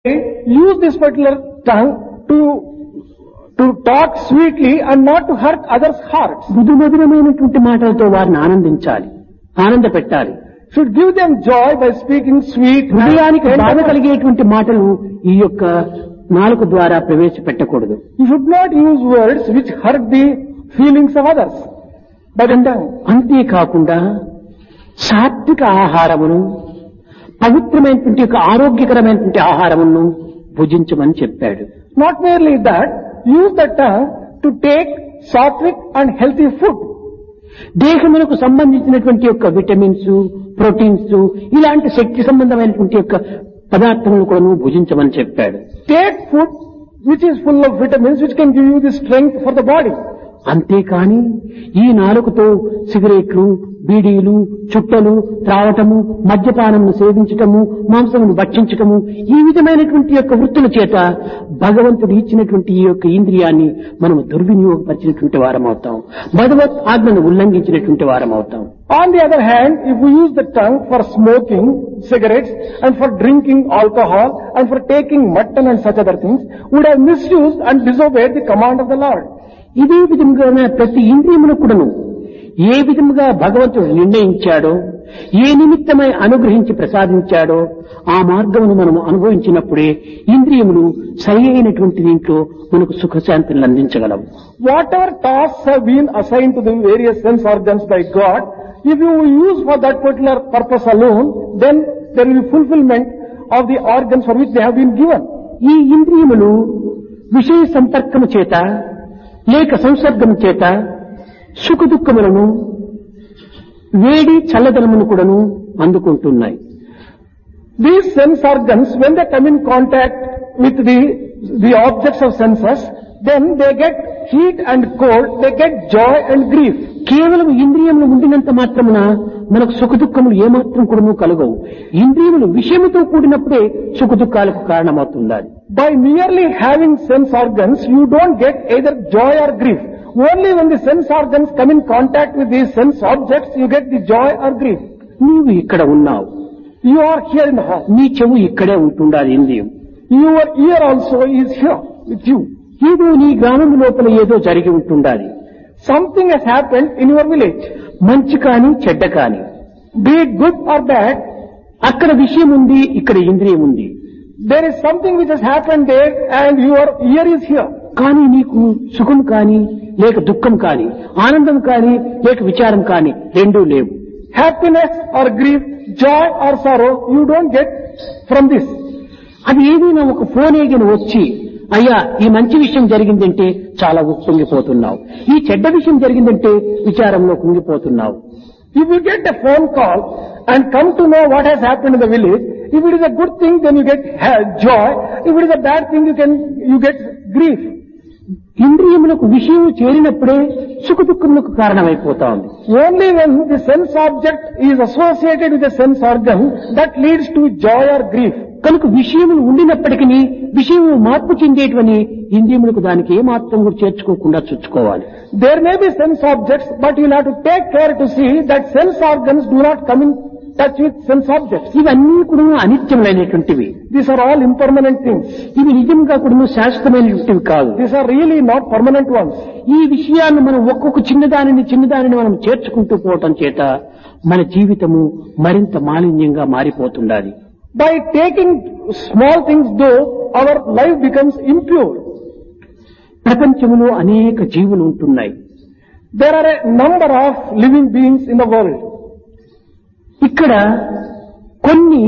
use this particular tongue to talk sweetly and not to hurt others' hearts. మధురమైనటువంటి మాటలతో వారిని ఆనంద పెట్టాలి. Should give them joy by speaking sweet. హృదయానికి బాధ కలిగేటువంటి మాటలు ఈ యొక్క నాలుక ద్వారా ప్రవేశపెట్టకూడదు. You should not use words which hurt the feelings of others by the tongue. అంతేకాకుండా సాత్విక ఆహారమును, పవిత్రమైనటువంటి ఆరోగ్యకరమైనటువంటి ఆహారమును భుజించమని చెప్పాడు. Not merely that, use the tongue to take sattvic and healthy food. దేహమునకు సంబంధించినటువంటి యొక్క విటమిన్స్, ప్రోటీన్స్, ఇలాంటి శక్తి సంబంధమైనటువంటి యొక్క పదార్థములను కూడా భుజించమని చెప్పాడు. Take food which is full of vitamins which can give you the strength for the body. అంతేకాని ఈ నాలుకతో సిగరెట్లు, బీడీలు, చుట్టలు త్రావటము, మద్యపానమును సేవించటము, మాంసమును భక్షించటము, ఈ విధమైనటువంటి యొక్క వృత్తుల చేత భగవంతుడు ఇచ్చినటువంటి ఈ యొక్క ఇంద్రియాన్ని మనము దుర్వినియోగపరిచినటువంటి వారమవుతాం, భగవత్ ఆజ్ఞను ఉల్లంఘించినటువంటి వారమవుతాం. On the other hand, if we use the tongue for smoking cigarettes and for drinking alcohol and for taking mutton and such other things, we would have misused and disobeyed the command of the Lord. ఇదే విధంగా ప్రతి ఇంద్రియమును కూడాను ఏ విధముగా భగవంతుడు నిర్ణయించాడో, ఏ నిమిత్తమై అనుగ్రహించి ప్రసాదించాడో ఆ మార్గమును మనము అనుభవించినప్పుడే ఇంద్రియములు సరి అయినటువంటి దీంట్లో మనకు సుఖశాంతిని అందించగలవు. Whatever tasks have been assigned to the various sense organs by God, if you use for that particular purpose alone, then there will be fulfillment of the organs for which they have been given. ఈ ఇంద్రియములు విషయ సంపర్కము చేత లేక సంసర్గము చేత సుఖ దుఃఖములను, వేడి చల్లదనమును కూడాను అందుకుంటున్నాయి. These sense organs, when they come in contact with the objects of senses, then they get heat and cold, they get joy and grief. కేవలం ఇంద్రియములు ఉండినంత మాత్రమున మనకు సుఖ దుఃఖములు ఏమాత్రం కూడాను కలగవు. ఇంద్రియములు విషయముతో కూడినప్పుడే సుఖ దుఃఖాలకు కారణమవుతుంది. By merely having sense organs, you don't get either joy or grief. Only when the sense organs come in contact with these sense objects, you get the joy or grief. నీవు ఇక్కడ ఉన్నావు, You are here in the house. నీ చెవు ఇక్కడే ఉంటుండాలి. ఇంద్రియం Your ear also is here with you. ఏదో నీ గ్రామం లోపల ఏదో జరిగి ఉంటుండాలి. Something has happened in your village. మంచి కాని చెడ్డ కాని, Be it good or bad, అక్కడ విషయం ఉంది, ఇక్కడ ఇంద్రియం ఉంది. there is something which has happened there and your ear is here. కానీ నీకు సుఖం కాని లేక దుఃఖం కాని, ఆనందం కాని లేక విచారం కాని రెండూ లేవు. Happiness or grief, joy or sorrow, you don't get from this. అది ఏదైనా ఒక ఫోన్ ఏగిన వచ్చి, అయ్యా ఈ మంచి విషయం జరిగిందంటే చాలా కుంగిపోతున్నావు, ఈ చెడ్డ విషయం జరిగిందంటే విచారంలో కుంగిపోతున్నావు. If you get a phone call and come to know what has happened in the village, if it is a good thing, then you get joy. If it is a bad thing, you get grief. ఇంద్రియములకు విషయం చేరినప్పుడే సుఖ దుఃఖములకు కారణమైపోతా ఉంది. Only when the sense object is associated with the sense organ, that leads to joy or grief. కనుక విషయములు ఉండినప్పటికీ విషయము మార్పు చెందేటువంటి ఇంద్రియములకు దానికి ఏమాత్రం కూడా చేర్చుకోకుండా చూసుకోవాలి. There may be sense objects, but you will have to take care to see that sense organs do not come in touch with sense objects. ఇవన్నీ కూడా అనిత్యములైనటువంటివి. These are all impermanent things. ఇవి నిజంగా కూడా శాశ్వతమైనటువంటివి కాదు. These are really not permanent ones. ఈ విషయాన్ని మనం ఒక్కొక్క చిన్నదానిని మనం చేర్చుకుంటూ పోవటం చేత మన జీవితము మరింత మాలిన్యంగా మారిపోతుండాలి. By taking small things though, our life becomes impure. ప్రపంచంలో అనేక జీవులు ఉంటున్నాయి. There are a number of living beings in the world. ఇక్కడ కొన్ని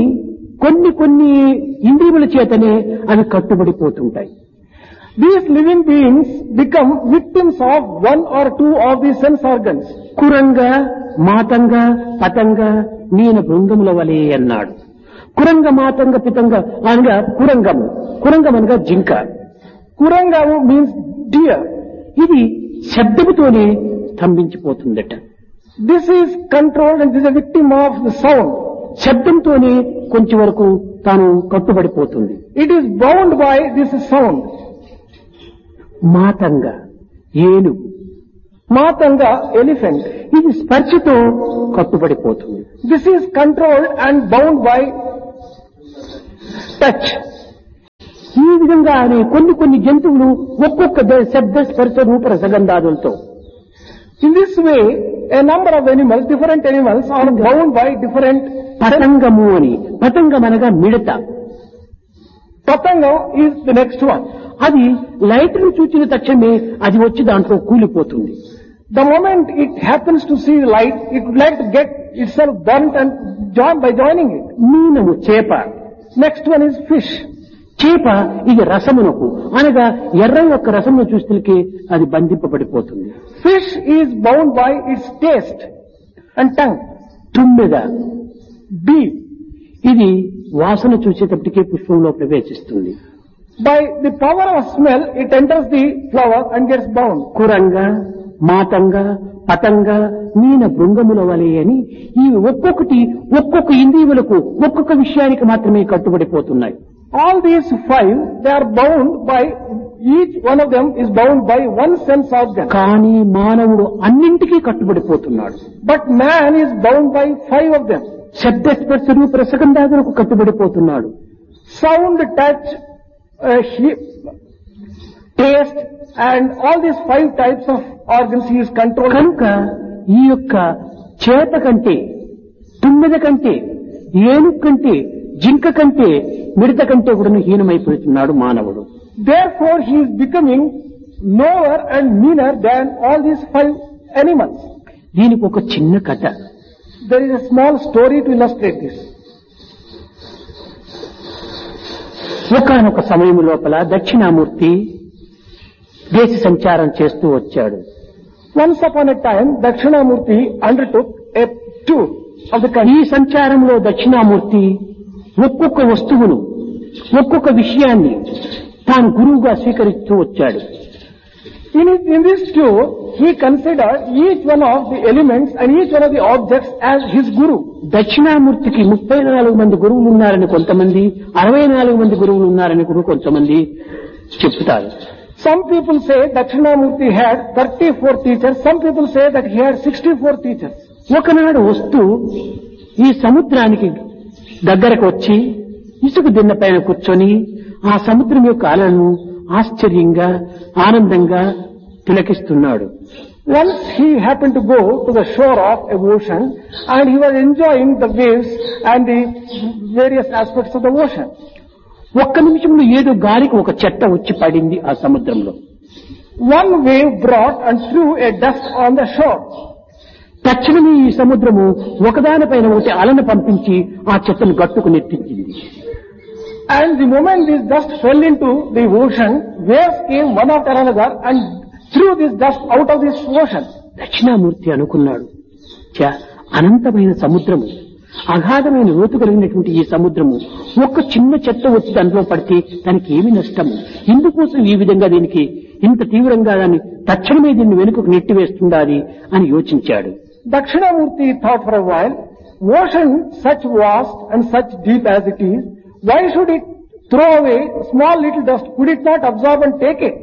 ఇంద్రియముల చేతనే అవి కట్టుబడిపోతుంటాయి. These living beings become victims of one or two of these sense organs. కురంగ, మాతంగ, పతంగ, నీన బృంగముల వలె అన్నాడు. కురంగ, మాతంగ, పితంగ అనగా కురంగం అనగా జింక. Kurangavu means deer. ఇది శబ్దముతోనే స్తంభించిపోతుందట. This is controlled and this is a victim of the sound. శబ్దంతోనే కొంచెం వరకు తాను కట్టుబడిపోతుంది. It is bound by this sound. మాతంగ ఏనుగు, Matanga, elephant. ఇది స్పర్శతో కట్టుబడిపోతుంది. This is controlled and bound by touch. విధంగానే కొన్ని జంతువులు ఒక్కొక్క శబ్ద స్పర్శ రూప రసగంధాదులతో In this way, a number of animals, different animals, are bound by different. పతంగము అని, పతంగం అనగా మిడత. Patanga is the next one. అది లైట్ ను చూచిన తక్షణమే అది వచ్చి దాంట్లో కూలిపోతుంది. The moment it happens to see light, it would like to get itself burnt and by joining it. మీనము చేప. Next one is fish. చేప ఇది రసమునకు అనగా ఎర్ర యొక్క రసమును చూస్తే అది బంధింపబడిపోతుంది. Fish is bound by its taste and tongue. తుమ్మెద, bee, ఇది వాసన చూసేటప్పటికే పుష్పంలో ప్రవేశిస్తుంది. By the power of smell, it enters the flower and gets bound. కురంగ, మాతంగ, పతంగ, మీన బృంగముల వలె అని ఈ ఒక్కొక్కటి ఒక్కొక్క ఇంద్రియములకు ఒక్కొక్క విషయానికి మాత్రమే కట్టుబడిపోతున్నాయి. All these five, they are bound by, each one of them is bound by one sense organ. కానీ మానవుడు అన్నింటికీ కట్టుబడిపోతున్నాడు. But man is bound by five of them. శబ్ద స్పర్శ రూప రసగంధాదులకు కట్టుబడిపోతున్నాడు. Sound, touch, taste, and all these five types of organs he is controlling. కనుక ఈ యొక్క చేప కంటే, తుమ్మెద కంటే, ఏనుగు కంటే, జింక కంటే, మిడత కంటే కూడా హీనమైపోతున్నాడు మానవుడు. Therefore he is becoming lower and meaner than all these five animals. దీనికి ఒక చిన్న కథ. There is a small story to illustrate this. ఒకానొక సమయం లోపల దక్షిణామూర్తి దేశ సంచారం చేస్తూ వచ్చాడు. Once upon a time, Dakshinamurti undertook a tour of the country. ఈ సంచారంలో దక్షిణామూర్తి ఒక్కొక్క వస్తువును, ఒక్కొక్క విషయాన్ని తాను గురువుగా స్వీకరిస్తూ వచ్చాడు. In this tour, he considered each one of the elements and each one of the objects as his guru. దక్షిణామూర్తికి 34 మంది గురువులు ఉన్నారని కొంతమంది, 64 మంది గురువులు ఉన్నారని కూడా కొంతమంది చెప్తారు. Some people say Dakshinamurti had 34 teachers. Some people say that he had 64 teachers. ఒకనాడు వస్తూ ఈ సముద్రానికి దగ్గరకు వచ్చి ఇసుక దిన్న పైన కూర్చొని ఆ సముద్రం యొక్క అలలను ఆశ్చర్యంగా, ఆనందంగా తిలకిస్తున్నాడు. Once he happened to go to the shore of a ocean and he was enjoying the waves and the various aspects of the ocean. ఒక్క నిమిషంలో ఏదో గాలికి ఒక చెట్ట వచ్చి పడింది ఆ సముద్రంలో. One wave brought and threw a dust on the shore. తక్షణమే ఈ సముద్రము ఒకదానిపైన ఒకటి అలను పంపించి ఆ చెట్టును గట్టుకు నెట్టించింది. And the moment this dust fell into the ocean, waves came one after another and threw this dust out of this ocean. Dakshinamurthy అనుకున్నాడు, అనంతమైన సముద్రము, అగాధమైన లోతు కలిగినటువంటి ఈ సముద్రము ఒక్క చిన్న చెత్త వచ్చి దాంట్లో పడితే దానికి ఏమి నష్టము, ఇందుకోసం ఈ విధంగా దీనికి ఇంత తీవ్రంగా దాన్ని తక్షణమే దీన్ని వెనుకకు నెట్టివేస్తుండాలి అని యోచించాడు. Dakshinamurti thought for a while, ocean such vast and such deep as it is, why should it throw away small little dust? Could it not absorb and take it?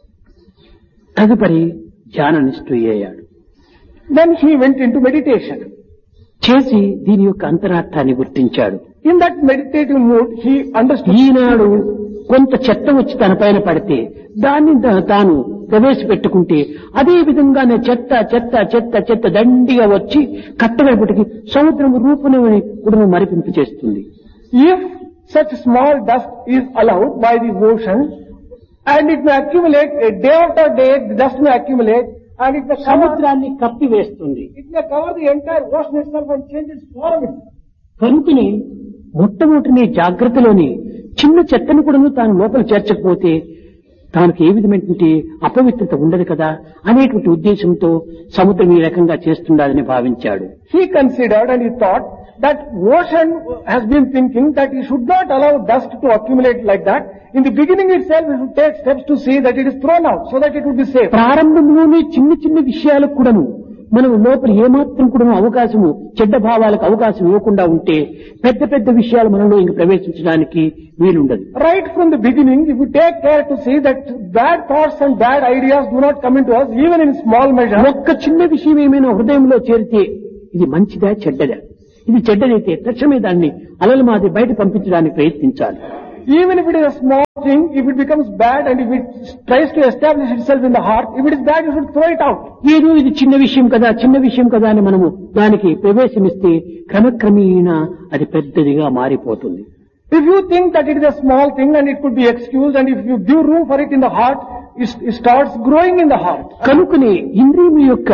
తదుపరి ధ్యాన నిష్ఠుయ్యాడు. Then he went into meditation. చేసి దీని యొక్క అంతరార్థాన్ని గుర్తించాడు. In that meditative mood, he understood. ఈనాడు కొంత చెత్త వచ్చి తన పైన పడితే దాన్ని తాను ప్రవేశపెట్టుకుంటే అదే విధంగానే చెత్త చెత్త చెత్త చెత్త దండిగా వచ్చి కట్టగడపటికి సముద్రం రూపుని కూడా మరిపింపు చేస్తుంది. If such small dust is allowed by the ocean, and it may accumulate, a day after day the dust may accumulate, and it may సముద్రాన్ని కప్పివేస్తుంది. It may cover the entire ocean itself and change its form. కనుకనే మొట్టమొదటిని జాగ్రత్తలోని చిన్న చెత్తను కూడా తాను లోపల చేర్చకపోతే తనకు ఏ విధమైనటువంటి అపవిత్రత ఉండదు కదా అనేటువంటి ఉద్దేశంతో సముద్రం ఈ రకంగా చేస్తుండాలని భావించాడు. He considered and he thought that ocean has been thinking that he should not allow dust to accumulate like that. In the beginning itself, he should take steps to see that it is thrown out so that it would be safe. ప్రారంభంలోనే చిన్న చిన్న విషయాలకు కూడాను మనం లోపల ఏమాత్రం కూడా అవకాశము, చెడ్డ భావాలకు అవకాశం ఇవ్వకుండా ఉంటే పెద్ద పెద్ద విషయాలు మనలో ఇంక ప్రవేశించడానికి వీలుండదు. Right from the beginning, if we take care to see that bad thoughts and bad ideas do not come into us, even in small measure. ఒక్క చిన్న విషయం ఏమైనా హృదయంలో చేరితే ఇది మంచిదా చెడ్డదా, ఇది చెడ్డదైతే తక్షణమే దాన్ని అలల మాది బయట పంపించడానికి ప్రయత్నించాలి. Even if it is a small thing, if it becomes bad and if it tries to establish itself in the heart, if it is bad, you should throw it out. ఏదో ఇది చిన్న విషయం కదా అని మనము దానికి ప్రవేశమిస్తే క్రమక్రమేణా అది పెద్దదిగా మారిపోతుంది. If you think that it is a small thing and it could be excused, and if you give room for it in the heart, it starts growing in the heart. కనుకనే ఇంద్రియముల యొక్క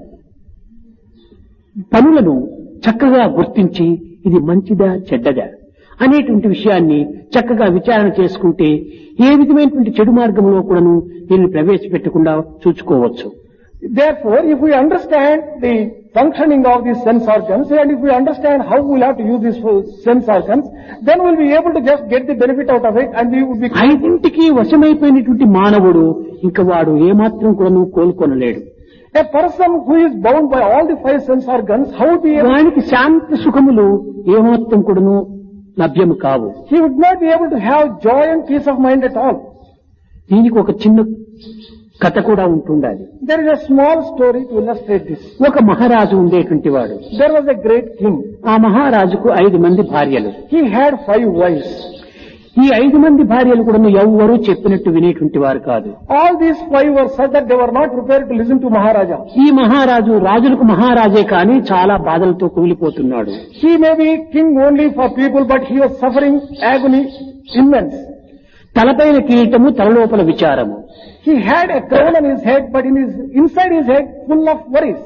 పనులను చక్కగా గుర్తించి ఇది మంచిదా చెడ్డదా అనేటువంటి విషయాన్ని చక్కగా విచారణ చేసుకుంటే ఏ విధమైనటువంటి చెడు మార్గంలో కూడాను దీన్ని ప్రవేశపెట్టకుండా చూసుకోవచ్చు. Therefore, if we understand the functioning of these sense organs, and if we understand how we will have to use these sense organs, then we will be able to just get the benefit out of it, and we will be... ఐదింటికి వశమైపోయినటువంటి మానవుడు ఇంకా వాడు ఏమాత్రం కూడాను కోలుకొనలేడు. A person who is bound by all the 5 sense organs, how would be able... వానికి శాంతి సుఖములు ఏమాత్రం కూడాను లభ్యము కావు. He would not be able to have joy and peace of mind at all. దీనికి ఒక చిన్న కథ కూడా ఉంటుండాలి. There is a small story to illustrate this. ఒక మహారాజు ఉండేటువంటి వాడు. There was a great king. ఆ మహారాజుకు 5 మంది భార్యలు. He had 5 wives. ఈ 5 మంది భార్యలు కూడా ఎవ్వరూ చెప్పినట్టు వినేటువంటి వారు కాదు. All these 5 were such that they were not prepared to listen to Maharaja. ఈ మహారాజు రాజులకు మహారాజే కానీ చాలా బాధలతో కూలిపోతున్నాడు. He may be king only for people, but he was suffering agony immense. తలపైన కిరీటము తలలోపల విచారము. He had a crown on his head, but inside his head full of worries.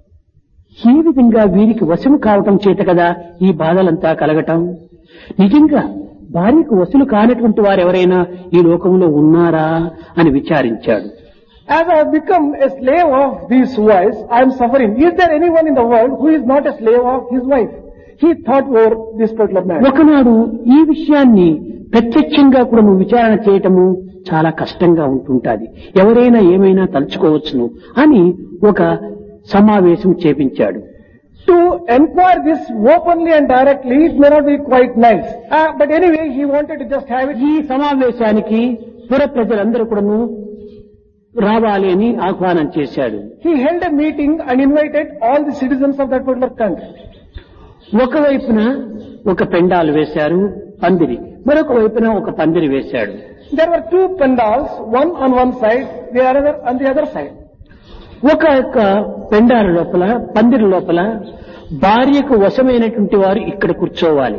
ఈ విధంగా వీరికి వశము కావటం చేత కదా ఈ బాధలంతా కలగటం. నిజంగా భార్యకు వశులు కానటువంటి వారు ఎవరైనా ఈ లోకంలో ఉన్నారా అని విచారించాడు. As I have become a slave of these wives, I am suffering. Is there anyone in the world who is not a slave of his wife? He thought over this particular matter. ఒకనాడు ఈ విషయాన్ని ప్రత్యక్షంగా కూడా నువ్వు విచారణ చేయటము చాలా కష్టంగా ఉంటుంటాది. ఎవరైనా ఏమైనా తలుచుకోవచ్చును అని ఒక సమావేశం చేపించాడు. To enquire this openly and directly, it may not be quite nice. But anyway, he wanted to just have it. ఈ సమావేశానికి పుర ప్రజలందరూ కూడాను రావాలి అని ఆహ్వానం చేశాడు. He held a meeting and invited all the citizens of that particular country. ఒకవైపున ఒక పెండాలు వేశారు పందిరి, మరొక వైపున ఒక పందిరి వేశాడు. There were 2 pandals, one on one side, the other on the other side. ఒక పెండాల లోపల పందిరి లోపల భార్యకు వశమైనటువంటి వారు ఇక్కడ కూర్చోవాలి,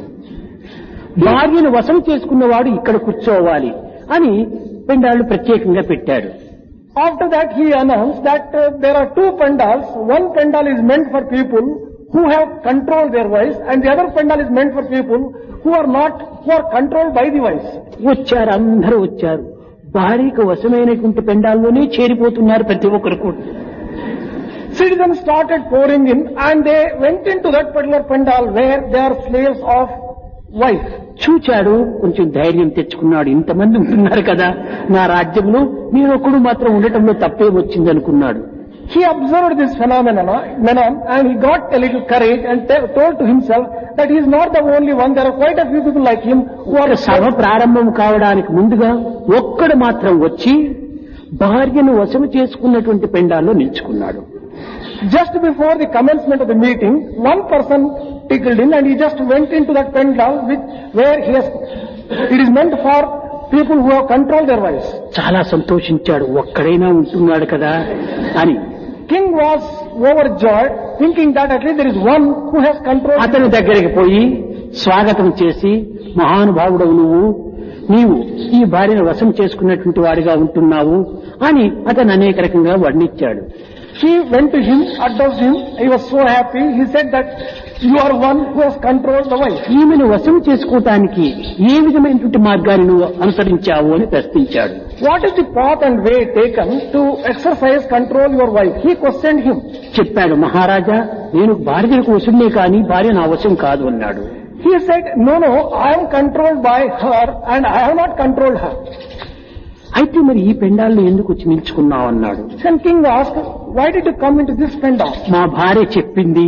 భార్యను వశం చేసుకున్నవాడు ఇక్కడ కూర్చోవాలి అని పెండాలు ప్రత్యేకంగా పెట్టాడు. After that he announced that there are 2 pandals. One pandal is meant for people who have controlled their wives, and the other pandal is meant for people who are controlled by the wives. వచ్చారు, అందరూ వచ్చారు. భార్యకు వశమైనటువంటి పెండాల్లోనే చేరిపోతున్నారు ప్రతి ఒక్కరు కూడా. Citizens started pouring in, and they went into that particular pandal where they are slaves of wife. చూచాడు, కొంచెం ధైర్యం తెచ్చుకున్నాడు. ఇంతమంది ఉంటున్నారు కదా నా రాజ్యంలో, నేను ఒక్కడు మాత్రం ఉండటంలో తప్పే వచ్చింది అనుకున్నాడు. He observed this phenomenon and he got a little courage and told to himself that he is not the only one. There are quite a few people like him who are... సభ ప్రారంభం కావడానికి ముందుగా ఒక్కడు మాత్రం వచ్చి భార్యను వశము చేసుకున్నటువంటి పెండాల్లో నిల్చుకున్నాడు. Just before the commencement of the meeting, one person tickled in and he just went into that pandal where it is meant for people who have controlled their wives. చాలా సంతోషించాడు, ఒక్కడైనా ఉంటున్నాడు కదా అని. King was overjoyed, thinking that at least there is one who has controlled. అతని దగ్గరికి పోయి స్వాగతం చేసి, మహానుభావుడవు నీవు ఈ భార్యను వశం చేసుకున్నటువంటి వాడిగా ఉంటున్నావు అని అతను అనేక రకంగా వర్ణించాడు. He went to him, addressed him. He was so happy. He said that you are one who has controlled the wife. ఈమెను వశం చేసుకోవటానికి ఏ విధమైనటువంటి మార్గాన్ని నువ్వు అనుసరించావు అని ప్రశ్నించాడు. What is the path and way taken to exercise control your wife? He questioned him. చెప్పాడు, మహారాజా నేను భార్యకు వశుడినే కానీ భార్య నా వశం కాదు అన్నాడు. He said, no, I am controlled by her and I have not controlled her. అయితే మరి ఈ పెండాలను ఎందుకు వచ్చి నిల్చుకున్నావు అన్నాడు. Then king asked, why did you come into this pandal? మా భార్య చెప్పింది.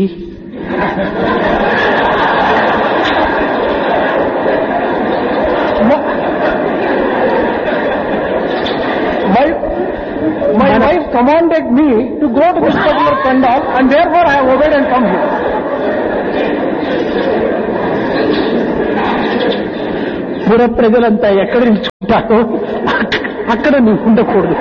My wife commanded me to go to this particular pandal and therefore I have obeyed and come here. పుర ప్రజలంతా ఎక్కడ నిల్చుంటారో అక్కడ నువ్వు ఉండకూడదు.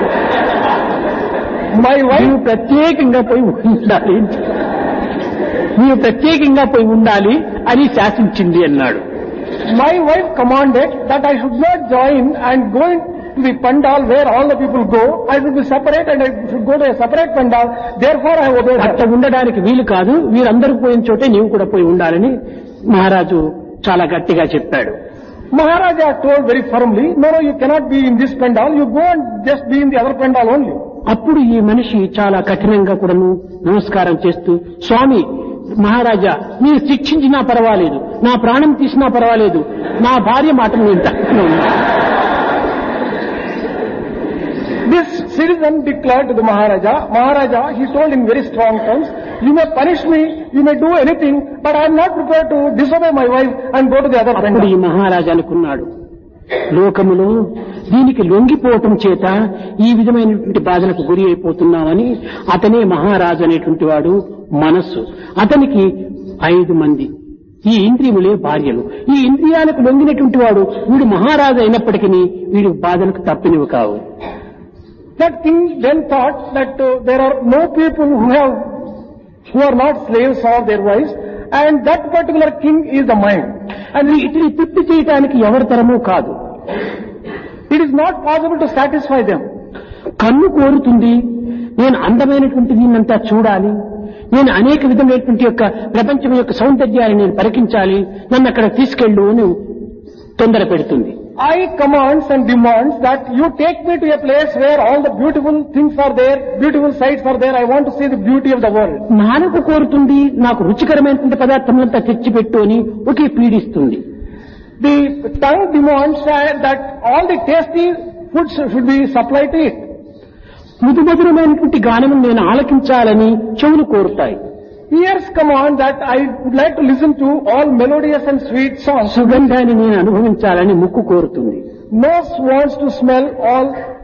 నీవు ప్రత్యేకంగా పోయి ఉండాలి, నీవు ప్రత్యేకంగా పోయి ఉండాలి అని శాసించింది అన్నాడు. My wife commanded that I should not join and go into the pandal where all the people go. I should be separate and I should go to a separate pandal. Therefore I obeyed her. అట్లా ఉండడానికి వీలు కాదు, వీరందరూ పోయిన చోటే నీవు కూడా పోయి ఉండాలని మహారాజు చాలా గట్టిగా చెప్పాడు. Maharaja told very firmly, no, you cannot be in this pandal. You go and just be in the other pandal only. అప్పుడు ఈ మనిషి చాలా కఠినంగా కూడాను నమస్కారం చేస్తూ, స్వామి మహారాజా మీరు శిక్షించినా పర్వాలేదు, నా ప్రాణం తీసినా పర్వాలేదు, నా భార్య మాటను వింటాను. This citizen declared to the Maharaja, Maharaja, he told in very strong terms, you may punish me, you may do anything, but I am not prepared to disobey my wife and go to the other అప్పుడు pandal. ఈ మహారాజా అనుకున్నాడు, లోకములో దీనికి లొంగిపోవటం చేత ఈ విధమైనటువంటి బాధలకు గురి అయిపోతున్నామని. అతనే మహారాజు అనేటువంటి వాడు మనస్సు. అతనికి 5 మంది ఈ ఇంద్రియములే భార్యలు. ఈ ఇంద్రియాలకు లొంగినటువంటి వాడు వీడు మహారాజు అయినప్పటికీ వీడి బాధలకు తప్పినవి కావు. That king then thought that there are no people who are not slaves of their wives, and that particular king is the mind. And ఇతని తృప్తి చేయటానికి ఎవరి తరమూ కాదు. It is not possible to satisfy them. కన్ను కోరుతుంది, నేను అందమైనటువంటి దీన్నంతా చూడాలి, నేను అనేక విధమైనటువంటి యొక్క ప్రపంచం యొక్క సౌందర్యాన్ని నేను పరికించాలి, నన్ను అక్కడ తీసుకెళ్ళు అని తొందర పెడుతుంది. I commands and demands that you take me to a place where all the beautiful things are there, beautiful sights are there. I want to see the beauty of the world. నాలుక కోరుతుంది, నాకు రుచికరమైనటువంటి పదార్థములంతా తెచ్చిపెట్టు అని ఒకే పీడిస్తుంది. The tongue demands that all the tasty foods should be supplied to it. మధుమధురమైనటువంటి గానము నేను ఆలకించాలని చెవులు కోరుతాయి. Ears command that I would like to listen to all melodious and sweet songs. సుగంధాన్ని నేను అనుభవించాలని ముక్కు కోరుతుంది. Nose wants to smell all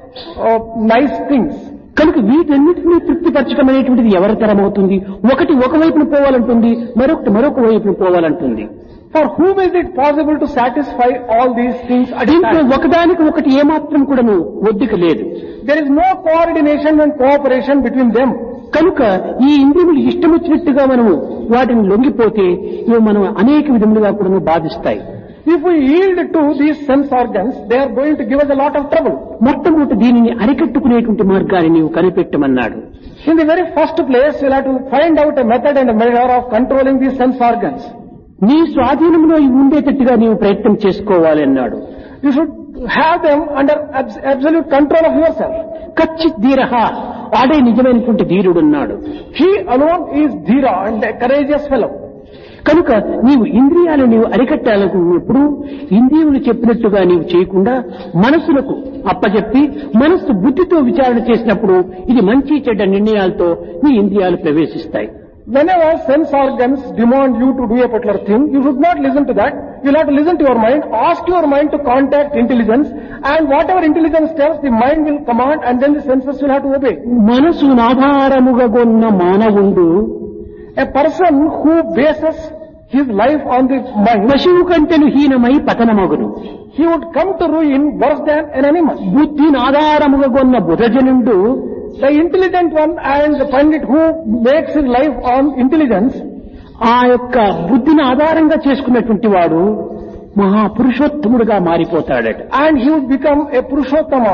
nice things. కనుక వీటన్నిటినీ తృప్తిపరచడం అనేటువంటిది ఎవరి తరం అవుతుంది? ఒకటి ఒకవైపును పోవాలంటుంది, మరొకటి మరొక వైపును పోవాలంటుంది. For whom is it possible to satisfy all these things at a దీంట్లో time? ఒకదానికి ఒకటి ఏమాత్రం కూడాను ఒద్దిక లేదు. There is no coordination and cooperation between them. కనుక ఈ ఇంద్రియములు ఇష్టం వచ్చినట్టుగా మనము వాటిని లొంగిపోతే ఇవి మనం అనేక విధములుగా కూడా బాధిస్తాయి. If we yield to these sense organs, they are going to give us a lot of trouble. మొట్టమొదటి దీనిని అరికట్టుకునేటువంటి మార్గాన్ని నీవు కనిపెట్టమన్నాడు. In the very first place, we'll have to find out a method and a measure of controlling these sense organs. నీ స్వాధీనంలో ఇవి ఉండేటట్టుగా నీవు ప్రయత్నం చేసుకోవాలి అన్నాడు. You should have them under absolute control of yourself. కచ్చిత్ ధీరః, వాడే నిజమైనటువంటి ధీరుడు అన్నాడు. He alone is Dhira and a courageous fellow. కనుక నీవు ఇంద్రియాలు నీవు అరికట్టాలనుకున్నప్పుడు ఇంద్రియములు చెప్పినట్టుగా నీవు చేయకుండా మనస్సులకు అప్పచెప్పి మనస్సు బుద్ధితో విచారణ చేసినప్పుడు ఇది మంచి చెడ్డ నిర్ణయాలతో నీ ఇంద్రియాలు ప్రవేశిస్తాయి. Whenever sense organs demand you to do a particular thing, you should not listen to that. You'll have to listen to your mind, ask your mind to contact intelligence, and whatever intelligence tells, the mind will command, and then the senses will have to obey. మనసు ఆధారముగా కొన్న మానవుడు A person who bases his life on the mind, పశువు కంటెను హీనమై పతనమగును. he would come to ruin worse than an animal. బుద్ధిని ఆధారముగా కొన్న బుధజనుడు The intelligent one and the pandit who makes his life on intelligence, ఆ యొక్క బుద్ధిని ఆధారంగా చేసుకున్నటువంటి వాడు మహాపురుషోత్తముడుగా మారిపోతాడట. and he would become a Purushottama.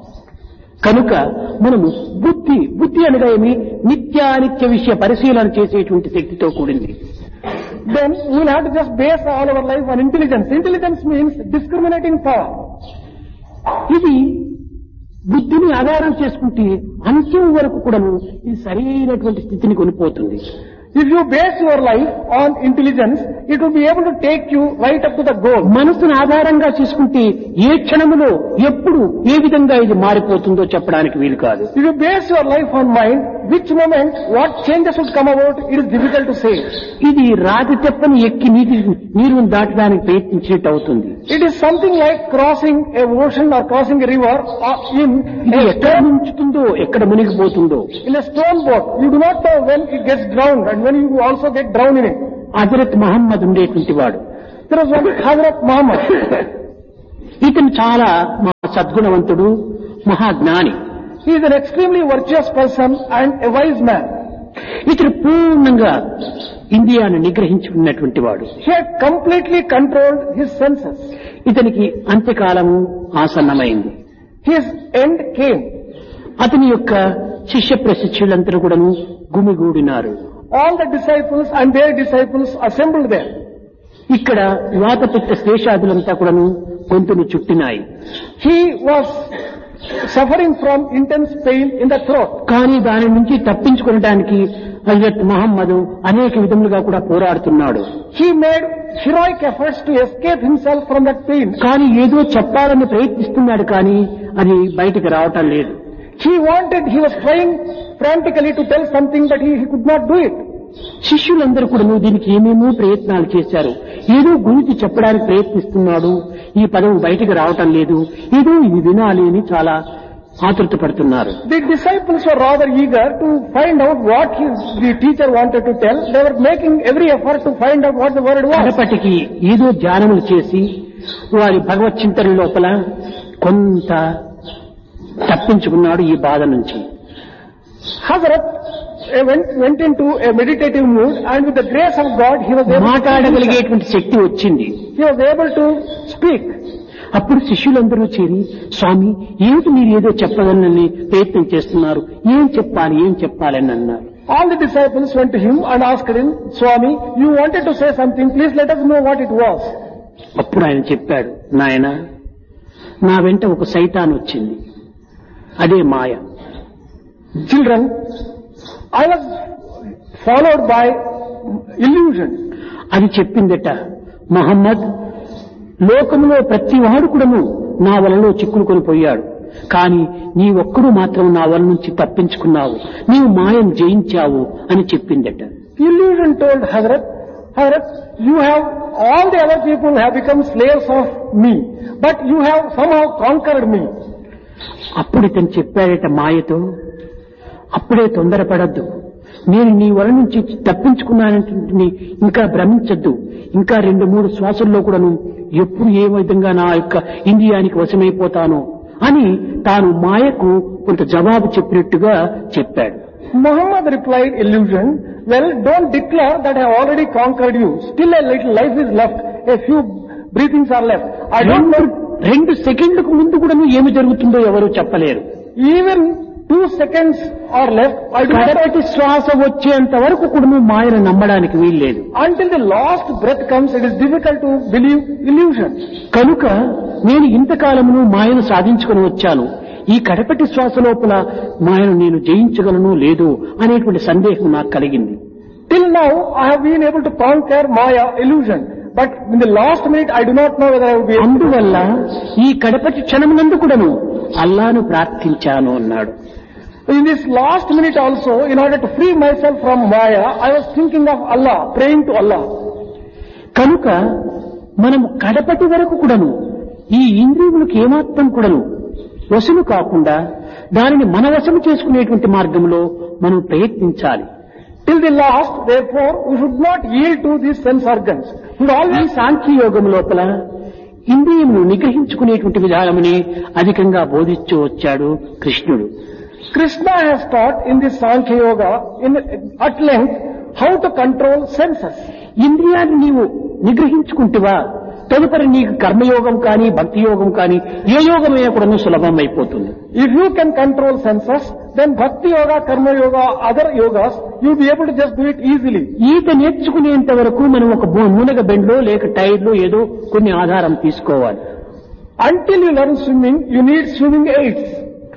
కనుక మనము బుద్ధి అనగా ఏమి? నిత్యానిత్య విషయ పరిశీలన చేసేటువంటి శక్తితో కూడింది. Then we will have to just base all our life on intelligence. Intelligence means discriminating power. ఇది బుద్ధిని ఆధారం చేసుకుంటే అంత్యం వరకు కూడాను ఇది సరైనటువంటి స్థితిని కొనిపోతుంది. If you base your life on intelligence, it will be able to take you right up to the goal. మనసును ఆధారంగా చేసుకుంటే ఏ క్షణములో ఎప్పుడు ఏ విధంగా ఇది మారిపోతుందో చెప్పడానికి వీలు కాదు. If you base your life on mind, which moment, what changes would come about, it is difficult to say. ఇది రాతి తెప్పని ఎక్కి నీరును దాటడానికి ప్రయత్నించినట్టు అవుతుంది. It is something like crossing a ocean or crossing a river ఇది ఎక్కడ ముంచుతుందో ఎక్కడ మునిగిపోతుందో. in a stone boat. You do not know when it gets drowned and when you also get drowned in it. Hazrat Mohammed ఉండేటువంటి వాడు. There was one Hazrat Muhammad. ఇతను చాలా సద్గుణవంతుడు, మహాజ్ఞాని. He is an extremely virtuous person and a wise man. ఇతను పూర్ణంగా ఇంద్రియాన్ని నిగ్రహించుకున్నటువంటి వాడు. He had completely controlled his senses. ఇతనికి అంత్యకాలము ఆసన్నమైంది. His end came. అతని యొక్క శిష్య ప్రశిష్యులందరూ కూడాను గుమిగూడినారు. All the disciples and their disciples assembled there. ఇక్కడ వాతపిత్త శేషాదులంతా కూడాను గొంతును చుట్టినాయి. He was suffering from intense pain in the throat. కానీ దాని నుంచి తప్పించుకోవడానికి హజరత్ మహమ్మద్ అనేక విధములుగా కూడా పోరాడుతున్నాడు. He made heroic efforts to escape himself from that pain. కానీ ఏదో చెప్పాలని ప్రయత్నిస్తున్నాడు, కానీ అది బయటికి రావటం లేదు. He was trying frantically to tell something, but he could not do it. శిష్యులందరూ కూడా దీనికి ఏమేమో ప్రయత్నాలు చేశారు. ఏదో గురించి చెప్పడానికి ప్రయత్నిస్తున్నాడు, ఈ పదం బయటికి రావటం లేదు, ఏదో ఇది వినాలి అని చాలా ఆతృత పడుతున్నారు. The disciples were rather eager to find out what the teacher wanted to tell. They were making every effort to find out what the word was. అప్పటికి ఏదో ధ్యానములు చేసి వారి భగవత్ చింతన లోపల కొంత తప్పించుకున్నాడు ఈ బాధ నుంచి. Hazrat went into a meditative mood, and with the grace of God he was able మాట్లాడగలిగేటువంటి శక్తి వచ్చింది. He was able to speak. అప్పుడు శిష్యులందరూ చేరి, స్వామి ఏమిటి మీరు ఏదో చెప్పగలని ప్రయత్నం చేస్తున్నారు, ఏం చెప్పాలి అని అన్నారు. All the disciples went to him and asked him, Swami, you wanted to say something, please let us know what it was. అప్పుడు ఆయన చెప్పాడు, నాయన నా వెంట ఒక సైతాన్ వచ్చింది, అదే మాయ. Children, I was followed by illusion. అది చెప్పిందట, మహమ్మద్ లోకంలో ప్రతి వాడు కూడాను నా వలలో చిక్కులుకొని పోయాడు, కానీ నీ ఒక్కడు మాత్రం నా వల నుంచి తప్పించుకున్నావు, నీవు మాయను జయించావు అని చెప్పిందట. Illusion told Hazrat, all the other people have become slaves of me, but you have somehow conquered me. అప్పుడు ఇతను చెప్పాడట మాయతో, అప్పుడే తొందరపడద్దు, నేను నీ వల నుంచి తప్పించుకున్నానంటే ఇంకా భ్రమించద్దు, ఇంకా 2-3 శ్వాసల్లో కూడాను ఎప్పుడు ఏ విధంగా నా యొక్క ఇంద్రియానికి వశమైపోతానో అని తాను మాయకు కొంత జవాబు చెప్పినట్టుగా చెప్పాడు. Muhammad replied illusion, well, don't declare that I have already conquered you. Still a little life is left. A few breathings are left. I don't know. 2 సెకండ్లకు ముందు కూడా ఏమి జరుగుతుందో ఎవరు చెప్పలేరు. Even 2 seconds are left. కడపటి శ్వాస వచ్చేంత వరకు కూడా మాయను నమ్మడానికి వీల్లేదు. Until the last breath comes, it is difficult to believe illusion. కనుక నేను ఇంతకాలమును మాయను సాధించుకుని వచ్చాను, ఈ కడపటి శ్వాస లోపల మాయను నేను జయించగలను లేదు అనేటువంటి సందేహం నాకు కలిగింది. Till now I have been able to conquer Maya illusion, but in the last minute I do not know whether I will be able to. అందువల్ల ఈ కడపటి క్షణమునందు కూడాను అల్లాను ప్రార్థించాను అన్నాడు. In this last minute also, in order to free myself from Maya, I was thinking of Allah, praying to Allah. కనుక మనం కడపటి వరకు కూడాను ఈ ఇంద్రియములకు ఏమాత్రం కూడాను వశము కాకుండా దానిని మన వశము చేసుకునేటువంటి మార్గంలో మనం ప్రయత్నించాలి. Till the last, therefore, we should not yield to these sense organs. ఈ సాంఖ్యయోగం లోపల ఇంద్రియమును నిగ్రహించుకునేటువంటి విధానముని అధికంగా బోధించు వచ్చాడు కృష్ణుడు. Krishna has taught in this Sankhya Yoga at length how to control senses. ఇంద్రియాన్ని నీవు నిగ్రహించుకుంటువా, తదుపరి నీకు కర్మయోగం కానీ భక్తి యోగం కానీ ఏ యోగమైనా కూడా సులభం అయిపోతుంది. If you can control senses, then Bhakti Yoga, Karma Yoga, other yogas, you'll be able to just do it easily. ఈత నేర్చుకునేంత వరకు మనం ఒక మునగ బెండ్లో లేక టైర్లో ఏదో కొన్ని ఆధారం తీసుకోవాలి. Until you learn swimming, you need swimming aids.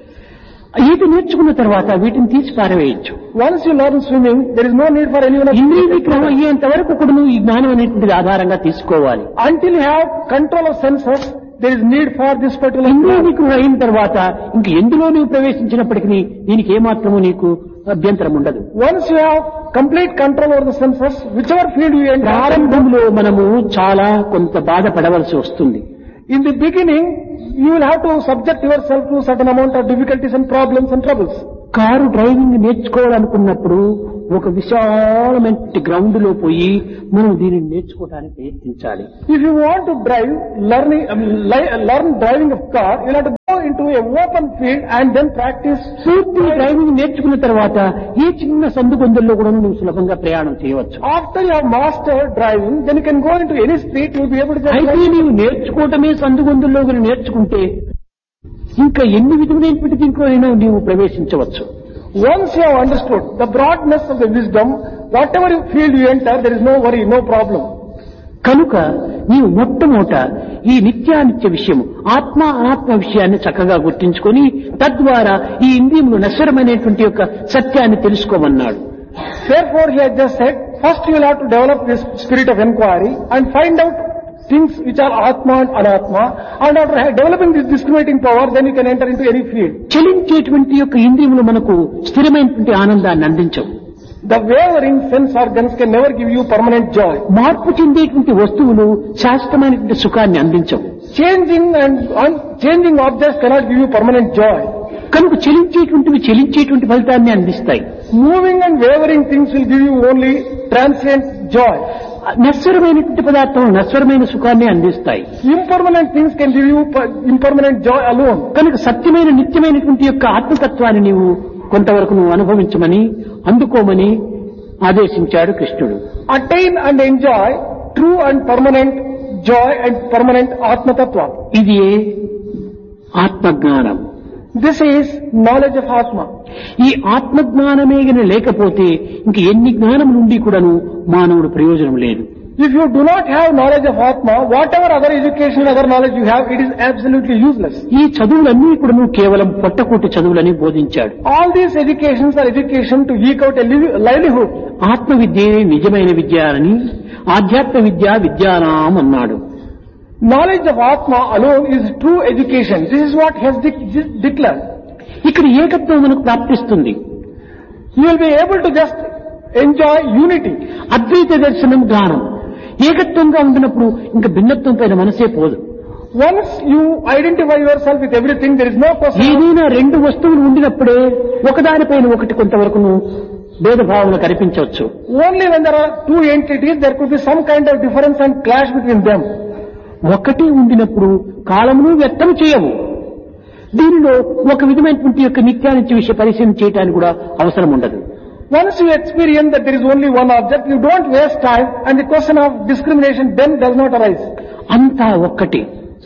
ఈత నేర్చుకున్న తర్వాత వీటిని తీసి పారవేయచ్చు. Once you learn swimming, there is no need for anyone else. ఇంద్రియ నిగ్రహం అయ్యేంత వరకు కూడా నువ్వు ఈ జ్ఞానం అనేటువంటిది ఆధారంగా తీసుకోవాలి. Until you have control of senses, there is need for this particular. ఇంద్రియ నిగ్రహం అయిన తర్వాత ఇంక ఎందులో నువ్వు ప్రవేశించినప్పటికీ దీనికి ఏమాత్రము నీకు అభ్యంతరం ఉండదు. Once you have complete control over the senses, whichever field you enter. ప్రారంభంలో మనము చాలా కొంత బాధపడవలసి వస్తుంది. In the beginning, you will have to subject yourself to certain amount of difficulties and problems and troubles. Car driving నేర్చుకోవాలనుకున్నప్పుడు ఒక విశాలమైన ground లో పోయి మనం దీనిని నేర్చుకోవడానికి ప్రయత్నించాలి. If you want to drive, learn driving of car, you have to go into a open field and then practice. పూర్తి driving నేర్చుకున్న తర్వాత ఏ చిన్న సందు గొంతుల్లో కూడా నువ్వు సులభంగా ప్రయాణం చేయవచ్చు. After you have mastered driving, then you can go into any street, you will be able to just అయితే నీవు నేర్చుకోవటమే సందు గొంతుల్లో నేర్చుకుంటే ఇంకా ఎన్ని విధమైనటువంటి దీంట్లోనైనా నీవు ప్రవేశించవచ్చు. Once you have understood the broadness of the wisdom, whatever field you enter, there is no worry, no problem. కనుక నీవు మొట్టమొదట ఈ నిత్యానిత్య విషయం ఆత్మ విషయాన్ని చక్కగా గుర్తించుకొని తద్వారా ఈ ఇంద్రియములు నశ్వరమైనటువంటి యొక్క సత్యాన్ని తెలుసుకోమన్నాడు. Therefore he has just said, first you will have to develop this spirit of inquiry and find out things which are Atma and Anatma, and after developing this discriminating power, then you can enter into any field. చలించేటువంటి యొక్క ఇంద్రియములు మనకు స్థిరమైనటువంటి ఆనందాన్ని అందించవు. The wavering sense organs can never give you permanent joy. మార్పు చెందేటువంటి వస్తువులు శాశ్వతమైనటువంటి సుఖాన్ని అందించవు. Changing objects cannot give you permanent joy. కనుక చెలించేటువంటి ఫలితాన్ని అందిస్తాయి. Moving and wavering things will give you only transient joy. నశ్వరమైనటువంటి పదార్థం నశ్వరమైన సుఖాన్ని అందిస్తాయి. Impermanent things can give you impermanent joy alone. కనుక సత్యమైన నిత్యమైనటువంటి యొక్క ఆత్మతత్వాన్ని నీవు కొంతవరకు నువ్వు అనుభవించమని అందుకోమని ఆదేశించాడు కృష్ణుడు. Attain and enjoy true and permanent joy and permanent Atma Tattva. ఇది ఆత్మజ్ఞానం. This is knowledge of Atma. ఈ ఆత్మజ్ఞానమే గన లేకపోతే ఇంక ఎన్ని జ్ఞానం నుండి కూడాను మానవుడు ప్రయోజనం లేదు. If you do not have knowledge of Atma, whatever other education, other knowledge you have, it is absolutely useless. ఈ చదువులన్నీ కూడాను కేవలం పొట్టకూటి చదువులని బోధించాడు. All these educations are education to eke out a livelihood. ఆత్మ విద్యే నిజమైన విద్య అని ఆధ్యాత్మ విద్యానాం అన్నాడు. Knowledge of Atma alone is true education. This is what he has declared. ఇక్కడ ఏకత్వం మనకు ప్రాప్తిస్తుంది. You will be able to just enjoy unity. అద్వైత దర్శనం జ్ఞానం ఏకత్వంగా ఉండినప్పుడు ఇంకా భిన్నత్వం పైన మనసే పోదు. Once you identify yourself with everything, there is no question. ఏదైనా రెండు వస్తువులు ఉండినప్పుడే ఒకదానిపైన ఒకటి కొంతవరకు భేదభావన కనిపించవచ్చు. Only when there are two entities, there could be some kind of difference and clash between them. ఒకటి ఉండినప్పుడు కాలమును వ్యర్థం చేయవు. దీనిలో ఒక విధమైనటువంటి యొక్క నిత్యానిత్య విషయ పరిశీలన చేయడానికి కూడా అవసరం ఉండదు. Once you experience that there is only one object, you don't waste time, and the question of discrimination then does not arise. అంతా ఒక్కటి.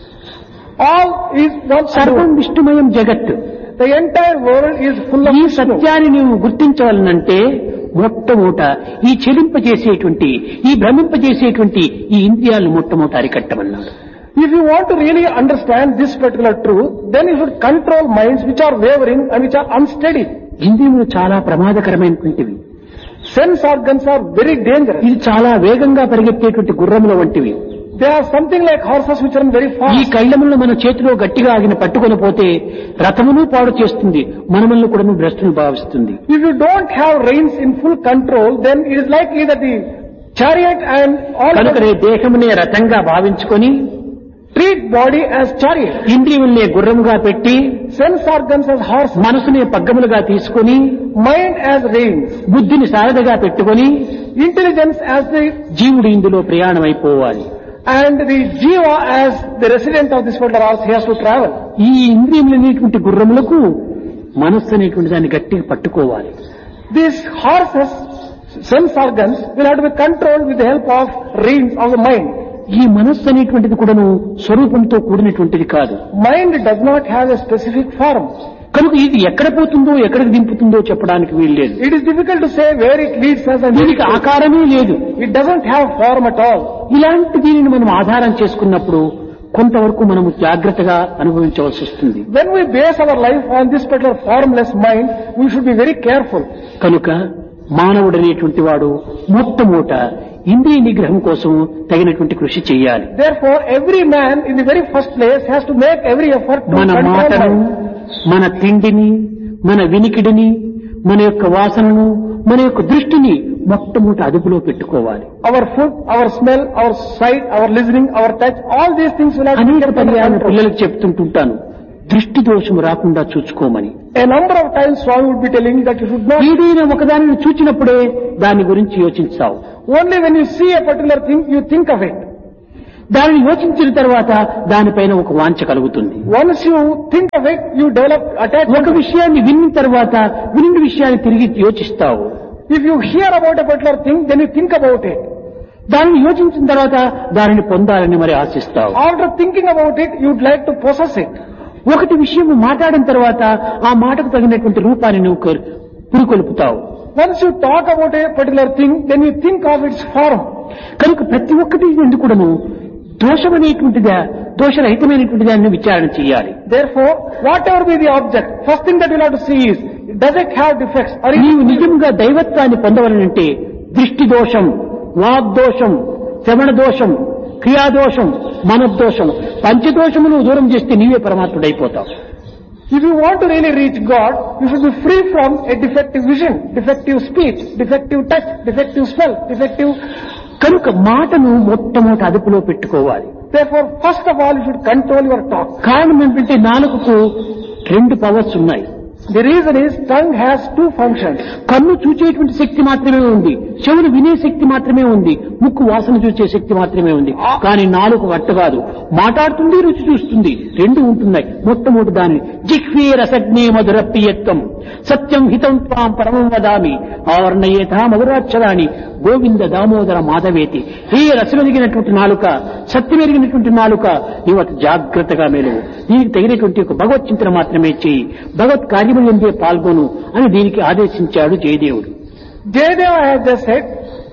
All is one. సర్వం విష్ణుమయం జగత్. The entire world is full of ఈ Vishnu. సత్యాన్ని నీవు గుర్తించవాలనంటే మొట్టమొదట ఈ చెలింపజేసేటువంటి ఈ భ్రమింపజేసేటువంటి ఈ ఇంద్రియాలను మొట్టమొదట అరికట్టమన్నాడు. If you want to really understand this particular truth, then you should control minds which are wavering and which are unsteady. ఇంద్రియములు చాలా ప్రమాదకరమైనటువంటివి. Sense organs are very dangerous. ఇది చాలా వేగంగా పరిగెత్తేటువంటి గుర్రముల వంటివి. They are something like horses which run very ఈ fast. కళ్ళములను మన చేతిలో గట్టిగా ఆగిన పట్టుకొని పోతే రథమును పాడు చేస్తుంది, మనములను కూడా భ్రష్టును భావిస్తుంది. If you don't have reins in full control, then it is likely that the chariot and all కనుకనే దేహమునే రథంగా భావించుకొని treat body as chariot, ఇంద్రియములనే గుర్రముగా పెట్టి sense organs as horse, మనసునే పగ్గములుగా తీసుకొని mind as reins, బుద్ధిని సారథిగా పెట్టుకొని intelligence as the జీవుడు ఇందులో ప్రయాణం అయిపోవాలి. and the jiva as the resident of this world earth. He has to travel. ఈ ఇంద్రియములనేటువంటి గుర్రములకు మనస్సు అనేటువంటి దాన్ని గట్టిగా పట్టుకోవాలి. These horses, sense organs, will have to be controlled with the help of reins of the mind. ఈ మనస్సు అనేటువంటిది కూడాను స్వరూపంతో కూడినటువంటిది కాదు. Mind does not have a specific form. కనుక ఇది ఎక్కడ పోతుందో ఎక్కడికి దింపుతుందో చెప్పడానికి వీల్లేదు. It is difficult to say where it leads us and దీనికి ఆకారమే లేదు. it doesn't have form at all. ఇలాంటి దీనిని మనం ఆధారం చేసుకున్నప్పుడు కొంతవరకు మనము జాగ్రత్తగా అనుభవించవలసి వస్తుంది. When we base our life on this particular formless mind, we should be very careful. కనుక మానవుడనేటువంటి వాడు మొట్టమొదట ఇంద్రియ నిగ్రహం కోసం తగినటువంటి కృషి చేయాలి. Therefore, every man in the very first place has to make every effort to మన control మాటను, mind. మన తిండిని, మన వినికిడిని, మన యొక్క వాసనను, మన యొక్క దృష్టిని మొట్టమొదట అదుపులో పెట్టుకోవాలి. Our food, our smell, our sight, our listening, our touch, all these things will have to be అనేక kept under పర్యాలను control. పిల్లలకు చెప్తుంటుంటాను. దృష్టి దోషము రాకుండా చూసుకోమని. A number of times Swami would be telling that you should not, ఏదైనా ఒకదానిని చూచినప్పుడే దాని గురించి యోచించావు. only when you see a particular thing, you think of it. దానిని యోచించిన తర్వాత దానిపైన ఒక వాంఛ కలుగుతుంది. Once you think of it, you develop attachment. ఒక విషయాన్ని విన్న తర్వాత విన్న విషయాన్ని తిరిగి యోచిస్తావు. If you hear about a particular thing, then you think about it. దానిని యోచించిన తర్వాత దానిని పొందాలని మరి ఆశిస్తావు. After thinking about it, you'd like to possess it. ఒకటి విషయం మాట్లాడిన తర్వాత ఆ మాటకు తగినటువంటి రూపాన్ని నువ్వు పురికొల్పుతావు. Once you talk about a particular thing, then you think of its form. కనుక ప్రతి ఒక్కటి ఎందుకు కూడాను దోషమనేటువంటిదా దోషరహితమైనటువంటిదా అని విచారణ చేయాలి. Therefore, whatever be the object, first thing that you'll have to see is, does it have defects? Or నీవు నిజంగా దైవత్వాన్ని పొందవలనంటే దృష్టి దోషం, వాగ్దోషం, శ్రవణ దోషం, క్రియాదోషం, మనోదోషం, పంచదోషమును దూరం చేస్తే నీవే పరమాత్ముడైపోతావు. if you want to really reach God, you should be free from a defective vision, defective speech, defective touch, defective smell, defective. కనుక మాటను మొట్టమొదటి అదుపులో పెట్టుకోవాలి. Therefore, first of all, you should control your talk. కారణం ఏంటంటే నాలుకకు 2 powers ఉన్నాయి. The reason is, tongue has 2 functions. కన్ను చూచేటువంటి శక్తి మాత్రమే ఉంది, చెవులు వినే శక్తి మాత్రమే ఉంది, ముక్కు వాసన చూసే శక్తి మాత్రమే ఉంది. కానీ నాలుగు వట్ట కాదు, మాట్లాడుతుంది, రుచి చూస్తుంది, 2 ఉంటున్నాయి. మొట్టమొదటి దాన్ని జిహ్వే రసజ్ఞే మధురప్రియత్వం సత్యం హితం త్వాం పరమం వదామి ఆవర్ణయేత మధురాక్షరాణి గోవింద దామోదర మాధవేతి. ఈ రసమెరిగినటువంటి నాలుక, సత్యమెరిగినటువంటి నాలుక, నీవు అతి జాగ్రత్తగా మేలువు. దీనికి తగినటువంటి ఒక భగవత్ చింతన మాత్రమే చేయి, భగవత్ కార్యములందే పాల్గొను అని దీనికి ఆదేశించాడు జయదేవుడు. Jayadeva has just said,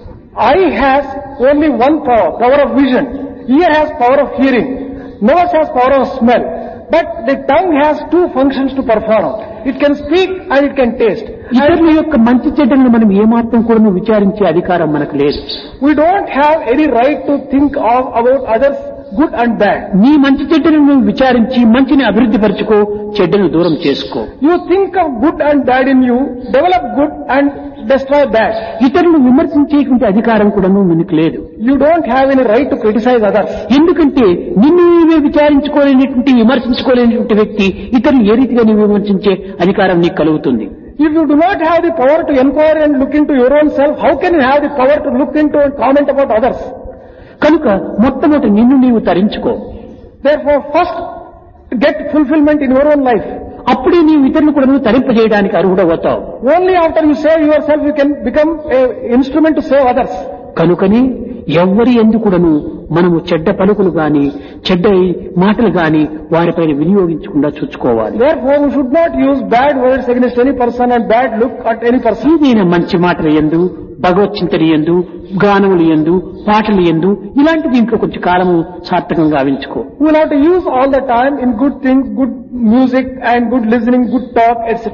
eye has only one power, power of vision. Ear has power of hearing. Nose has power of smell. But the tongue has 2 functions to perform. It can speak and it can taste. ఇతరుల యొక్క మంచి చెడ్డలను మనం ఏమాత్రం కూడా విచారించే అధికారం మనకు లేదు. We don't have any right to think about others' good and bad. నీ మంచి చెడ్డలను నువ్వు విచారించి మంచిని అభివృద్ధి పరచుకో, చెడ్డను దూరం చేసుకో. You think of good and bad in you, develop good and destroy bad. ఇతరులను విమర్శించేటువంటి అధికారం కూడా మనకు లేదు. You don't have any right to criticize others. ఎందుకంటే నిన్ను నీవే విచారించుకోలేనటువంటి విమర్శించుకోలేనటువంటి వ్యక్తి ఇతరులు ఏ రీతిగా నీవు విమర్శించే అధికారం నీకు కలుగుతుంది. If you do not have the power to inquire and look into your own self, how can you have the power to look into and comment about others? కనుక మొట్టమొదటి నిన్ను నీవు తరించుకో. Therefore, first get fulfillment in your own life. అప్పుడే నీవు ఇతరులు కూడా నువ్వు తరింపజేయడానికి అర్హుడవుతావు. Only after you save yourself, you can become an instrument to save others. కనుకని ఎవ్వరి ఎందుకుడను మనము చెడ్డ పలుకులు గాని చెడ్డ మాటలు గాని వారిపైన వినియోగించకుండా చూసుకోవాలి. Therefore, we should not use bad words against any person and bad look at any person. ఏదైనా మంచి మాటలు యందు, భగవత్ చింతన యందు, గానములు యందు, పాటలు యందు ఇలాంటి దీంట్లో కొంచెం కాలము సార్థకంగా గావించుకో. We will have to use all the time in good things, good music and good listening, good talk, etc.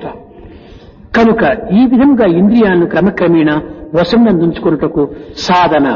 కనుక ఈ విధంగా ఇంద్రియాలను క్రమక్రమేణా వశంనందుంచుకున్నటకు సాధన.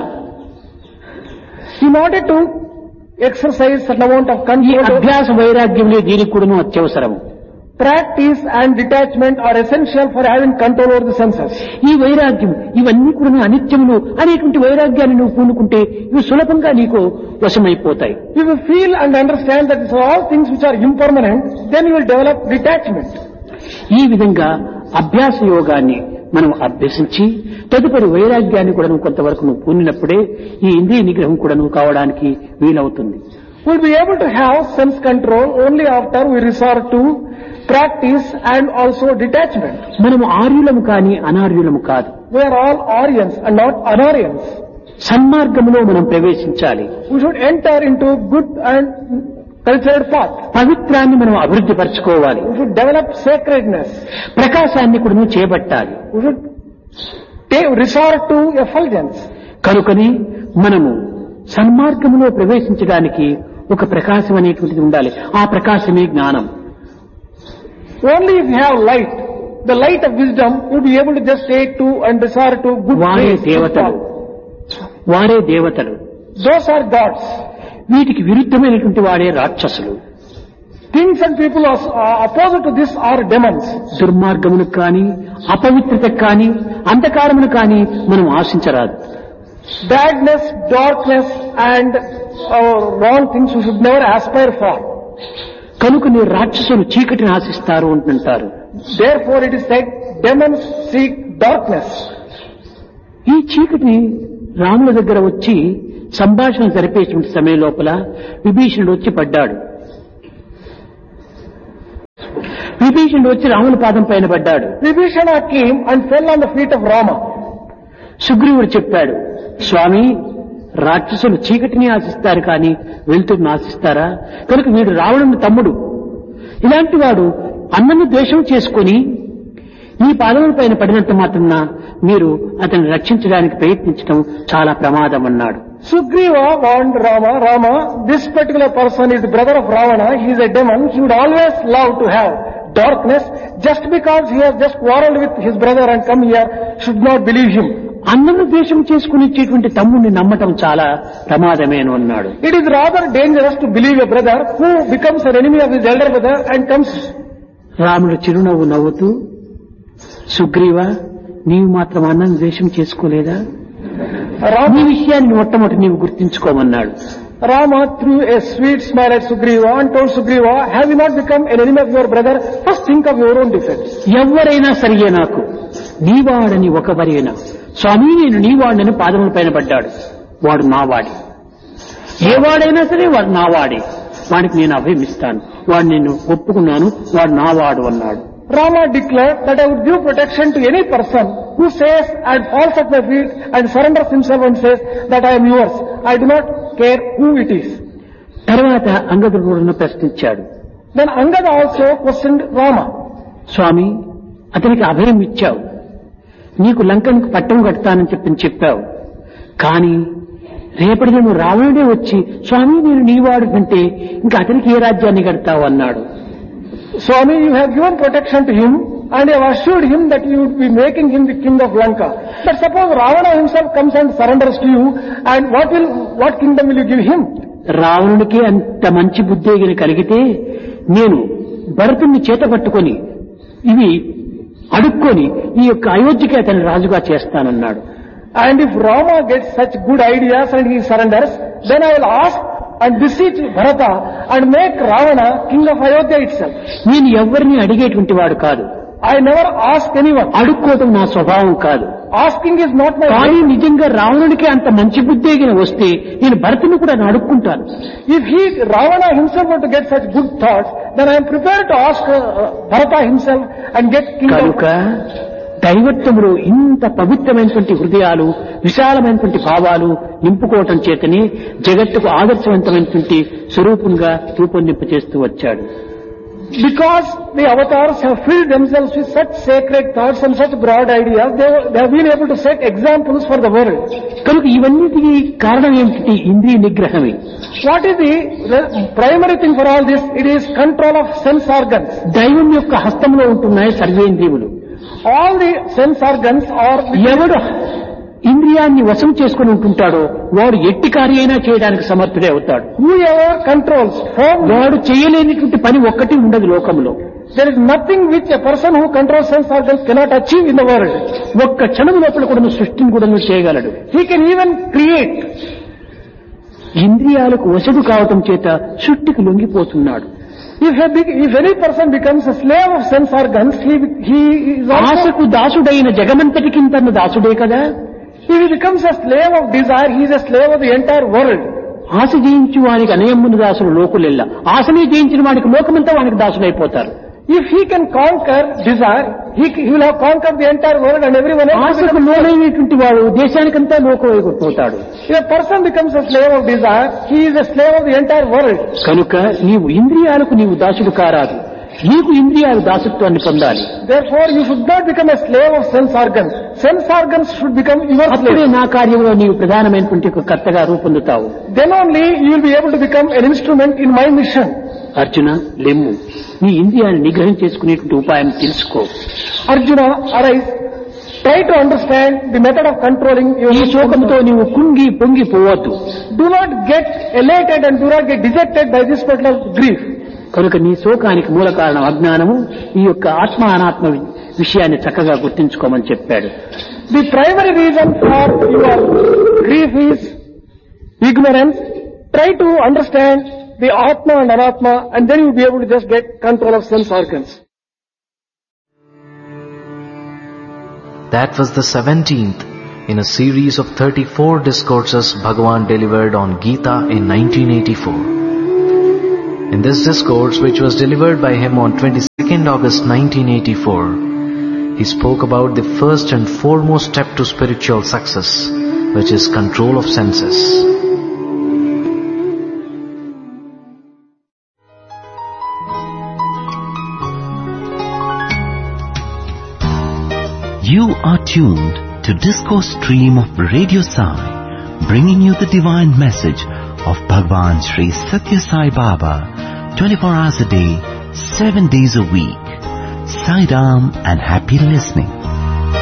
In order to exercise certain amount of ఈ control, అభ్యాస వైరాగ్యములే దీనికి కూడాను అత్యవసరము. practice and detachment are essential for having control over the senses. ఈ వైరాగ్యం ఇవన్నీ కూడా అనిత్యములు అనేటువంటి వైరాగ్యాన్ని నువ్వు పూనుకుంటే ఇవి సులభంగా నీకు వశమైపోతాయి. If you feel and understand that these are all things which are impermanent, then you will develop detachment. ఈ విధంగా అభ్యాస యోగాన్ని మనం అభ్యసించి తదుపరి వైరాగ్యాన్ని కూడా నువ్వు కొంతవరకు నువ్వు పూనినప్పుడే ఈ ఇంద్రియ నిగ్రహం కూడా నువ్వు కావడానికి వీలవుతుంది. We'll be able to have sense control only after we resort to practice and also detachment. మనము ఆర్యులము కాని అనార్యులము కాదు. We are all Aryans and not Anaryans. సన్మార్గములో మనం ప్రవేశించాలి. We should enter into good and cultured path. పవిత్రాన్ని మనం అభివృద్ధి పరచుకోవాలి. We should develop sacredness. ప్రకాశాన్ని కూడా నువ్వు చేపట్టాలి. We should resort to effulgence. కనుకని మనము సన్మార్గములో ప్రవేశించడానికి ఒక ప్రకాశం అనేటువంటిది ఉండాలి. ఆ ప్రకాశమే జ్ఞానం. Only if you have light, the light of wisdom, you'll be able to just take to and resort to good వారే ways. దేవతలు, వారే దేవతలు. Those are gods. వీటికి విరుద్ధమైనటువంటి వాడే రాక్షసులు. Things and people opposite to this are demons. దుర్మార్గములకు కానీ అపవిత్రతకు కానీ అంధకారమును కానీ మనం ఆశించరాదు. Badness, darkness and wrong things we should never aspire for. కనుక నీ రాక్షసులు చీకటిని ఆశిస్తారు అంటుంటారు. Therefore it is said, demons seek darkness. ఈ చీకటి రాముల దగ్గర వచ్చి సంభాషణ జరిపేటువంటి సమయం లోపల విభీషణుడు వచ్చి పడ్డాడు. విభీషణుడు వచ్చి రాముల పాదం పైన పడ్డాడు. Vibhishana came and fell on the feet of Rama. సుగ్రీవుడు చెప్పాడు, స్వామి, రాక్షసులు చీకటిని ఆశిస్తారు కానీ వెలుతురుని ఆశిస్తారా? కనుక వీడు రావణుని తమ్ముడు. ఇలాంటి వాడు అన్నను ద్వేషం చేసుకుని ఈ పాదముల పైన పడినంత మాత్రాన మీరు అతన్ని రక్షించడానికి ప్రయత్నించడం చాలా ప్రమాదం అన్నాడు. Sugriva warned Rama, this particular person is the brother of Ravana, he is a demon, he would always love to have darkness. Just because he has just quarreled with his brother and come here, should not believe him. అన్నను ద్వేషం చేసుకుని ఇచ్చేటువంటి తమ్ముడిని నమ్మటం చాలా ప్రమాదమేను అన్నాడు. It is rather dangerous to believe a brother who becomes an enemy of his elder brother and comes. రాముడు చిరునవ్వు నవ్వుతూ, సుగ్రీవ, నీవు మాత్రం అన్నను ద్వేషం చేసుకోలేదా? నీ విషయాన్ని మొట్టమొదటి నీవు గుర్తించుకోమన్నాడు. Rama threw a sweet smile at Sugriva and told Sugriva, have you not become an enemy of your brother? First think of your own defense. ఎవరైనా సరియే నాకు, నీవాడని ఒకవరైనా, స్వామి నేను నీవాడని పాదముల పైన పడ్డాడు, వాడు నావాడి. ఏవాడైనా సరే వాడు నావాడే, వాడికి నేను అభయమిస్తాను, వాడు నేను ఒప్పుకున్నాను, వాడు నావాడు అన్నాడు. Rama declared that I would give protection to any person who says and falls at my feet and surrenders himself and says that I am yours. I do not care who it is. తర్వాత అంగదుడు కూడా ప్రశ్నించాడు. Then Angada also questioned Rama. స్వామి, అతనికి అభయం ఇచ్చావు, నీకు లంకనికి పట్టం కడతానని చెప్పావు, కానీ రేపటి నువ్వు రావణుడే వచ్చి స్వామి నేను నీవాడు అంటే ఇంకా అతనికి ఏ రాజ్యాన్ని కడతావు అన్నాడు. Swami, you have given protection to him and you have assured him that you would be making him the king of Lanka. But suppose Ravana himself comes and surrenders to you, and what kingdom will you give him? రావణుడికి అంత మంచి బుద్ధి కలిగితే నేను భరతుణ్ణి చేత పట్టుకొని ఇవి అడుక్కొని ఈ యొక్క అయోధ్యకి అతని రాజుగా చేస్తానన్నాడు. And if Rama gets such good ideas and he surrenders, then I will ask and beseech Bharata and make Ravana king of Ayodhya itself. నేను ఎవరిని అడిగేటువంటి వాడు కాదు. I never ask anyone. అడుక్కోవడం నా స్వభావం కాదు. Asking is not my కానీ నిజంగా రావణుడికి అంత మంచి బుద్ధి వస్తే నేను భరతుని కూడా అడుక్కుంటాను. If Ravana himself were to get such good thoughts, then I am prepared to ask Bharata himself and get king కనుక దైవత్వములో ఇంత పవిత్రమైనటువంటి హృదయాలు, విశాలమైనటువంటి భావాలు నింపుకోవటం చేతనే జగత్తుకు ఆదర్శవంతమైనటువంటి స్వరూపంగా రూపొందింప చేస్తూ వచ్చాడు. Because the avatars have filled themselves with such sacred thoughts and such broad ideas, they have been able to set examples for the world. కనుక ఇవన్నిటికీ కారణం ఏమిటి? ఇంద్రియ నిగ్రహమే. What is the primary thing for all this? It is control of sense organs. దైవం యొక్క హస్తంలో ఉంటున్నాయి సర్వేంద్రియములు. All the sense organs are. ఎవడు ఇంద్రియాన్ని వశం చేసుకుని ఉంటుంటాడో వాడు ఎట్టి కార్యైనా చేయడానికి సమర్థుడే అవుతాడు. Whoever controls, వాడు చేయలేనిటువంటి పని ఒక్కటి ఉండదు లోకంలో. There is nothing which a person who controls sense organs cannot achieve in the world. ఒక్క క్షణం లోపల కూడా సృష్టిని కూడా చేయగలడు. He can even create. ఇంద్రియాలకు వశడు కావటం చేత సృష్టికి లొంగిపోతున్నాడు. If any person becomes a slave of sense organs, he is also. ఆశకు దాసుడైన జగమంతటికింత దాసుడే కదా. If he becomes a slave of desire, he is a slave of the entire world. ఆశ జయించి వానికి అనయమ్ముని దాసుడు లోకులెల్ల, ఆశనే జయించిన వానికి లోకమంతా వానికి దాసుడైపోతారు. If he can conquer desire, he will have conquered the entire world and everyone else. ఆశకు లోనైనటువంటి వాడు దేశానికంతా లోకమైపోతాడు. If a person becomes a slave of desire, he is a slave of the entire world. కనుక నీవు ఇంద్రియాలకు నీవు దాసుడు కారాదు, నీకు ఇంద్రియాలు దాసత్వాన్ని పొందాలి. Therefore you should not become a slave of sense organs. Sense organs should become your slave. అప్పుడే నా కార్యంలో నీవు ప్రధానమైనటువంటి ఒక కర్తగా రూపొందుతావు. Then only you will be able to become an instrument in my mission. Arjuna, లెమ్ము, నీ ఇంద్రియాన్ని నిగ్రహం చేసుకునేటువంటి ఉపాయం తెలుసుకో. Arjuna, arise. Try to understand the method of controlling your. ఈ శోకంతో నీవు కుంగి పొంగి పోవద్దు. Do not get elated and do not get dejected by this particular grief. కనుక నీ శోకానికి మూల కారణం అజ్ఞానము. ఈ యొక్క ఆత్మ అనాత్మ విషయాన్ని చక్కగా గుర్తించుకోమని చెప్పాడు. The primary reason for your grief is ignorance. Try to understand the Atma and Anatma, and then you'll be able to just get control of sense organs. That was the 17th in a series of 34 discourses Bhagavan delivered on Gita in 1984. In this discourse, which was delivered by him on 22nd August 1984, he spoke about the first and foremost step to spiritual success, which is control of senses. You are tuned to Discourse Stream of Radio Sai, bringing you the divine message of Bhagwan Sri Satya Sai Baba, 24 hours a day, 7 days a week. Sai Ram and happy listening.